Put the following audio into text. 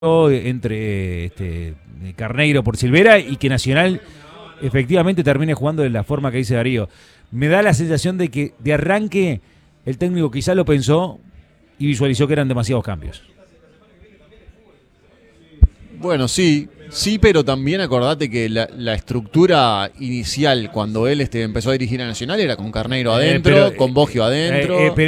entre Carneiro por Silvera y que Nacional efectivamente termine jugando de la forma que dice Darío. Me da la sensación de que de arranque el técnico quizá lo pensó y visualizó que eran demasiados cambios. Bueno, sí, pero también acordate que la estructura inicial cuando él empezó a dirigir a Nacional era con Carneiro adentro, con Boggio adentro.